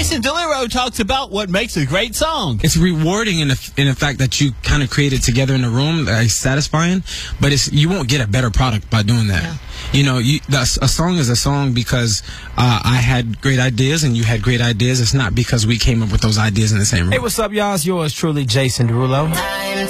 Jason Derulo talks about what makes a great song. It's rewarding in the fact that you kind of create it together in the room. It's satisfying, but you won't get a better product by doing that. Yeah. You know, a song is a song because I had great ideas and you had great ideas. It's not because we came up with those ideas in the same room. Hey, what's up, y'all? It's yours truly, Jason Derulo.